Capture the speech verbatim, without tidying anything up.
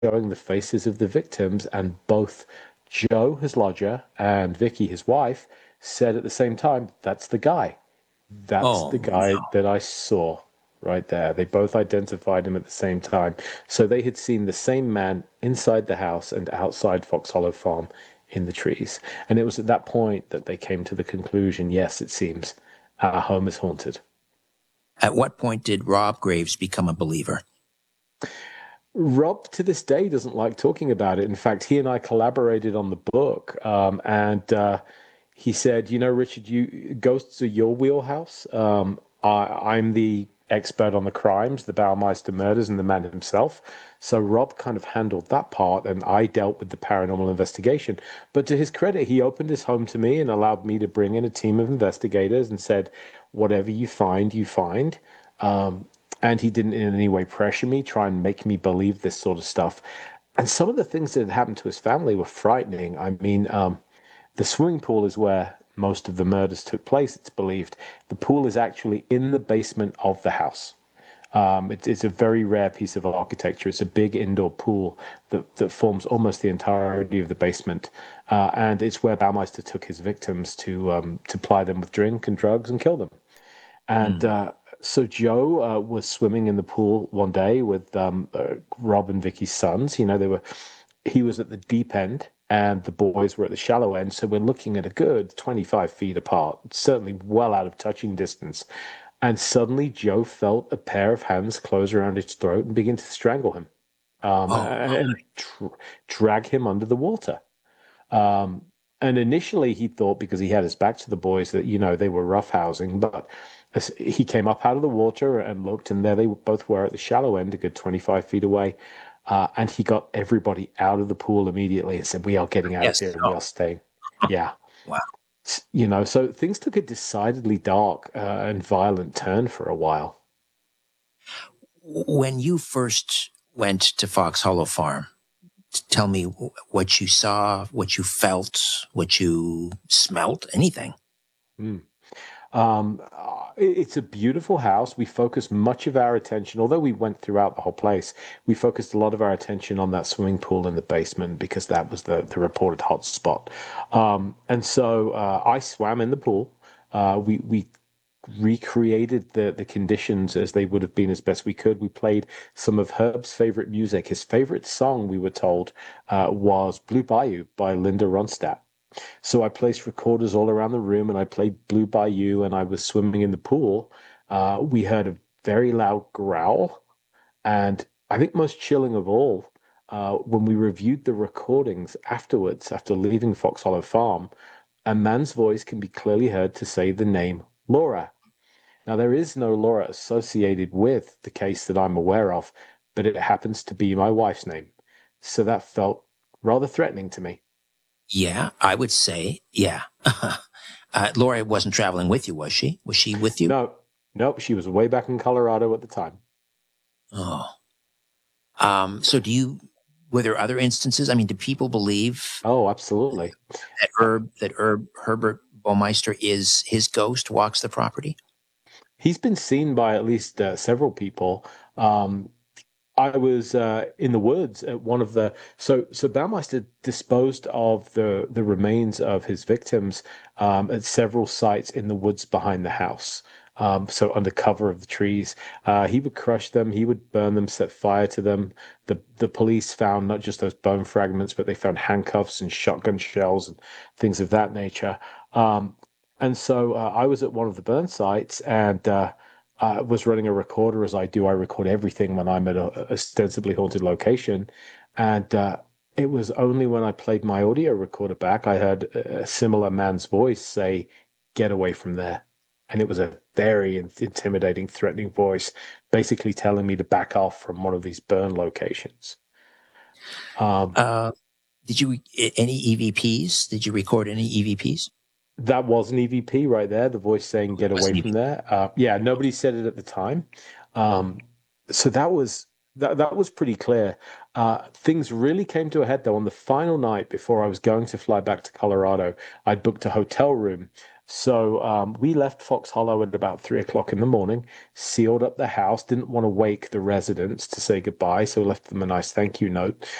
showing the faces of the victims, and both Joe, his lodger, and Vicky, his wife, said at the same time, "That's the guy. That's the Oh, guy that I saw right there." They both identified him at the same time. So they had seen the same man inside the house and outside Fox Hollow Farm in the trees. And it was at that point that they came to the conclusion, yes, it seems our home is haunted. at what point did Rob Graves become a believer? Rob, to this day, doesn't like talking about it. In fact, he and I collaborated on the book, um, and uh, he said, "You know, Richard, you ghosts are your wheelhouse. Um, I, I'm the expert on the crimes, the Baumeister murders, and the man himself. So Rob kind of handled that part, and I dealt with the paranormal investigation. But to his credit, he opened his home to me and allowed me to bring in a team of investigators and said, whatever you find, you find." Um, and he didn't in any way pressure me, try and make me believe this sort of stuff. And some of the things that had happened to his family were frightening. I mean, um, the swimming pool is where most of the murders took place, it's believed. The pool is actually in the basement of the house. Um, it, it's a very rare piece of architecture. It's a big indoor pool that, that forms almost the entirety of the basement. Uh, and it's where Baumeister took his victims to um, to ply them with drink and drugs and kill them. And Mm. uh, so Joe uh, was swimming in the pool one day with um, uh, Rob and Vicky's sons. You know, they were, he was at the deep end and the boys were at the shallow end. So we're looking at a good twenty-five feet apart, certainly well out of touching distance. And suddenly Joe felt a pair of hands close around his throat and begin to strangle him um, Oh, and tr drag him under the water. Um, and initially, he thought because he had his back to the boys that, you know, they were roughhousing. But as he came up out of the water and looked, and there they both were at the shallow end, a good twenty-five feet away. Uh, and he got everybody out of the pool immediately and said, "We are getting out of yes. here. We Oh, are staying." Yeah. wow. You know, so things took a decidedly dark uh, and violent turn for a while. When you first went to Fox Hollow Farm, tell me what you saw, what you felt, what you smelt, anything. Mm. Um, uh, it's a beautiful house. We focused much of our attention, although we went throughout the whole place, we focused a lot of our attention on that swimming pool in the basement because that was the, the reported hot spot. Um, and so uh, I swam in the pool. Uh, we we recreated the the conditions as they would have been as best we could. We played some of Herb's favorite music. His favorite song, we were told, uh, was Blue Bayou by Linda Ronstadt. So I placed recorders all around the room and I played Blue Bayou and I was swimming in the pool. Uh, we heard a very loud growl. And I think most chilling of all, uh, when we reviewed the recordings afterwards, after leaving Fox Hollow Farm, a man's voice can be clearly heard to say the name Laura. Now, there is no Laura associated with the case that I'm aware of, but it happens to be my wife's name. So that felt rather threatening to me. Yeah, I would say, yeah. uh, Laura wasn't traveling with you, was she? Was she with you? No, nope, she was way back in Colorado at the time. Oh. Um, so do you, were there other instances? I mean, do people believe Oh, absolutely. that Herb, that Herb, Herbert Baumeister is his ghost walks the property? He's been seen by at least uh, several people. Um, I was uh, in the woods at one of the so so Baumeister disposed of the the remains of his victims um, at several sites in the woods behind the house. Um, so under cover of the trees, uh, he would crush them, he would burn them, set fire to them. The the police found not just those bone fragments, but they found handcuffs and shotgun shells and things of that nature. Um, and so uh, I was at one of the burn sites and. Uh, uh, was running a recorder as I do. I record everything when I'm at a ostensibly haunted location. And uh, it was only when I played my audio recorder back, I heard a similar man's voice say, "Get away from there." And it was a very intimidating, threatening voice, basically telling me to back off from one of these burn locations. Um, Uh, did you, any E V Ps? Did you record any E V Ps? that was an E V P right there, the voice saying, "Get It was away an from E V P. there." Uh, yeah, nobody said it at the time. Um, so that was that that was pretty clear. Uh, things really came to a head though on the final night before I was going to fly back to Colorado. I'd booked a hotel room, So um, we left Fox Hollow at about three o'clock in the morning, sealed up the house, didn't want to wake the residents to say goodbye, so left them a nice thank you note.